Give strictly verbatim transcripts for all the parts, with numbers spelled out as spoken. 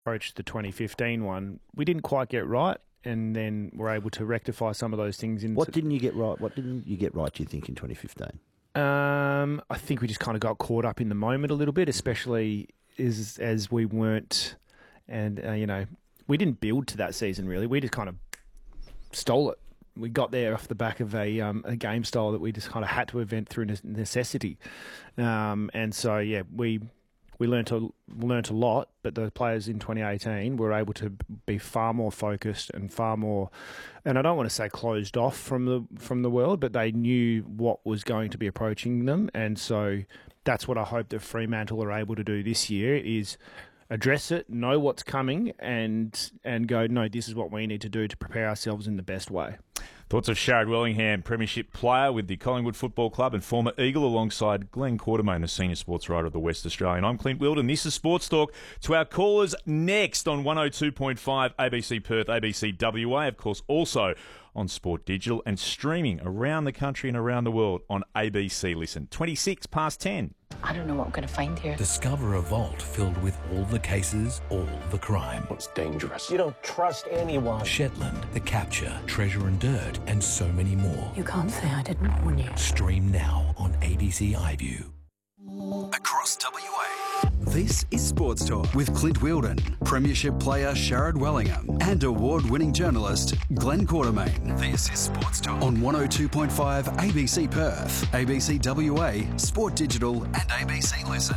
approached the twenty fifteen one, we didn't quite get right, and then we're able to rectify some of those things. In What didn't you get right? What didn't you get right, do you think, in twenty fifteen? Um, I think we just kind of got caught up in the moment a little bit, especially as, as we weren't, and, uh, you know, we didn't build to that season, really. We just kind of stole it. We got there off the back of a um, a game style that we just kind of had to invent through necessity. Um, and so, yeah, we we learnt a, learnt a lot, but the players in twenty eighteen were able to be far more focused and far more, and I don't want to say closed off from the from the world, but they knew what was going to be approaching them. And so that's what I hope that Fremantle are able to do this year, is address it, know what's coming, and and go, no, this is what we need to do to prepare ourselves in the best way. Thoughts of Sharad Wellingham, Premiership player with the Collingwood Football Club and former Eagle, alongside Glenn Quartermain, the senior sports writer of the West Australian. I'm Clint Wilden. This is Sports Talk. To our callers next on one oh two point five A B C Perth, A B C W A, of course, also on Sport Digital and streaming around the country and around the world on A B C Listen. twenty-six past ten. I don't know what I'm going to find here. Discover a vault filled with all the cases, all the crime. It's dangerous. You don't trust anyone. Shetland, The Capture, Treasure and Dirt, and so many more. You can't say I didn't warn you. Stream now on A B C iView. Across W A. This is Sports Talk with Clint Wilden, Premiership player Sharad Wellingham, and award-winning journalist Glenn Quartermain. This is Sports Talk on one oh two point five A B C Perth, A B C W A, Sport Digital, and A B C Listen.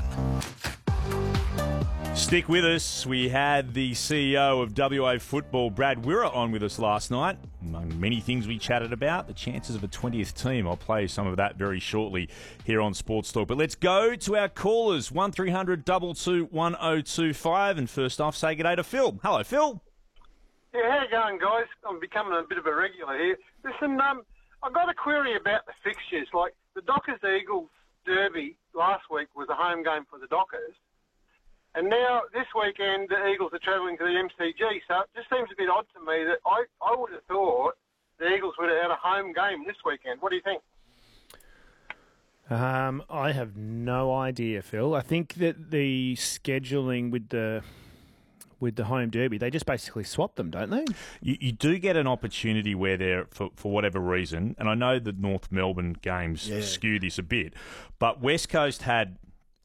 Stick with us. We had the C E O of W A Football, Brad Wirra, on with us last night. Among many things we chatted about, the chances of a twentieth team. I'll play some of that very shortly here on Sports Talk. But let's go to our callers, one three hundred two two one oh two five. And first off, say good day to Phil. Hello, Phil. Yeah, how you going, guys? I'm becoming a bit of a regular here. Listen, um, I've got a query about the fixtures. Like, the Dockers-Eagles derby last week was a home game for the Dockers. And now, this weekend, the Eagles are travelling to the M C G, so it just seems a bit odd to me that I, I would have thought the Eagles would have had a home game this weekend. What do you think? Um, I have no idea, Phil. I think that the scheduling with the with the home derby, they just basically swap them, don't they? You, you do get an opportunity where they're, for, for whatever reason, and I know the North Melbourne games yeah. skew this a bit, but West Coast had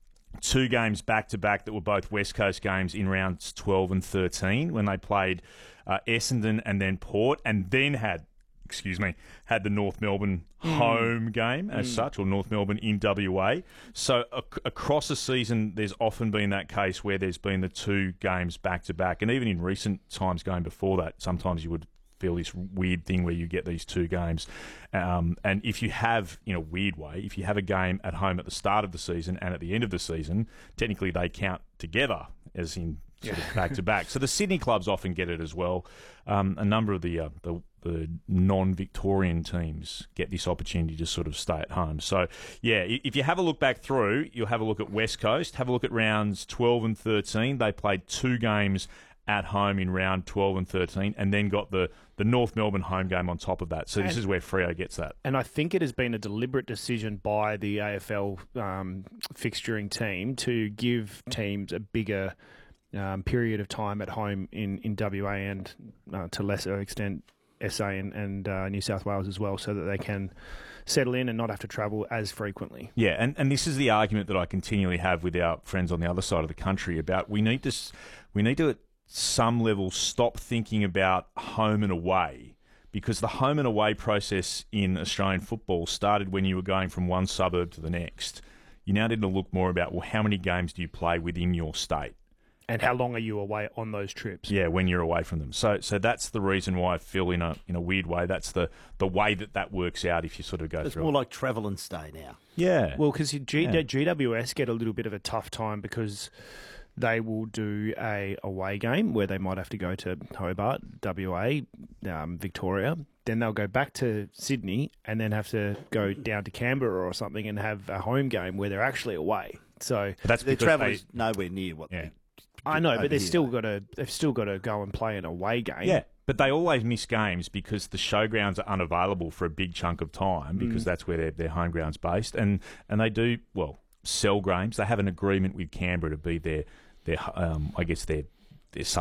two games back-to-back that were both West Coast games in rounds twelve and thirteen when they played uh, Essendon and then Port, and then had, excuse me, had the North Melbourne mm. home game as mm. such, or North Melbourne in W A. So ac- across a season, there's often been that case where there's been the two games back-to-back, and even in recent times going before that, sometimes you would feel this weird thing where you get these two games. Um, and if you have, in a weird way, if you have a game at home at the start of the season and at the end of the season, technically they count together as in sort of back-to-back. So the Sydney clubs often get it as well. Um, a number of the, uh, the the non-Victorian teams get this opportunity to sort of stay at home. So, yeah, if you have a look back through, you'll have a look at West Coast, have a look at rounds twelve and thirteen. They played two games at home in round twelve and thirteen, and then got the, the North Melbourne home game on top of that. So this and, is where Freo gets that. And I think it has been a deliberate decision by the A F L um, fixturing team to give teams a bigger um, period of time at home in, in W A and, uh, to lesser extent, S A and, and uh, New South Wales as well, so that they can settle in and not have to travel as frequently. Yeah, and, and this is the argument that I continually have with our friends on the other side of the country about we need to, we need to, some level, stop thinking about home and away, because the home and away process in Australian football started when you were going from one suburb to the next. You now need to look more about, well, how many games do you play within your state? And how long are you away on those trips? Yeah, when you're away from them. So so that's the reason why I feel, in a in a weird way, that's the, the way that that works out if you sort of go it's through It's more it. like travel and stay now. Yeah. Well, because G- yeah. G W S get a little bit of a tough time because they will do a away game where they might have to go to Hobart, W A, um, Victoria. Then they'll go back to Sydney and then have to go down to Canberra or something and have a home game where they're actually away. So but that's their because travel they, is nowhere near what yeah. they. I know, but they've still got to. They've still got to go and play an away game. Yeah, but they always miss games because the showgrounds are unavailable for a big chunk of time because mm. that's where their their home ground's based, and and they do well sell games. They have an agreement with Canberra to be their their um, I guess their there's